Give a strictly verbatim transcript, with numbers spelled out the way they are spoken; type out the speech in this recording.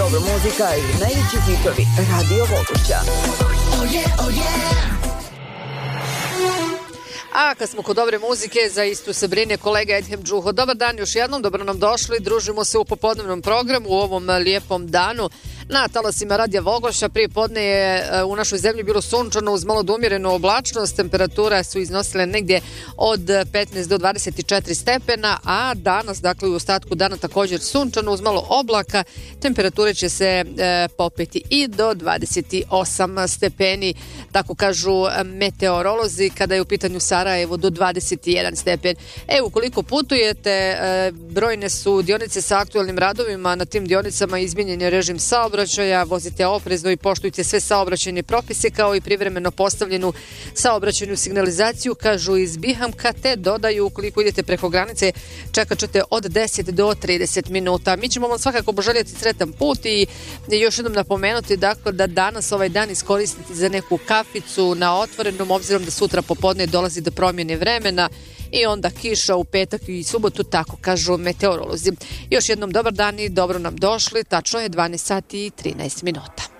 dobra muzika i najveći hitovi Radio Vogošća. Oh yeah, oh yeah. A kad smo kod dobre muzike, za istu se brine kolega Edhem Džuho. Dobar dan još jednom, dobro nam došli. Družimo se u popodnevnom programu u ovom lijepom danu. Na talasima Radija Vogošća prije podne je u našoj zemlji bilo sunčano uz malo umjerenu oblačnost. Temperatura su iznosile negdje od petnaest do dvadeset četiri stepena, a danas, dakle u ostatku dana također sunčano uz malo oblaka. Temperature će se e, popeti i do dvadeset osam stepeni, tako kažu meteorolozi, kada je u pitanju Sarajevo do dvadeset jedan stepen. E, ukoliko putujete, e, brojne su dionice sa aktualnim radovima, na tim dionicama izmijenjen je režim saobraćaja. Vozite oprezno i poštujte sve saobraćajne propise kao i privremeno postavljenu saobraćajnu signalizaciju, kažu iz Bihamka, te dodaju ukoliko idete preko granice čekat ćete od deset do trideset minuta. Mi ćemo vam svakako poželjeti sretan put i još jednom napomenuti dakle, da danas ovaj dan iskoristiti za neku kaficu na otvorenom, obzirom da sutra popodne dolazi do promjene vremena i onda kiša u petak i subotu, tako kažu meteorolozi. Još jednom dobar dan i dobro nam došli, tačno je dvanaest sati i trinaest minuta.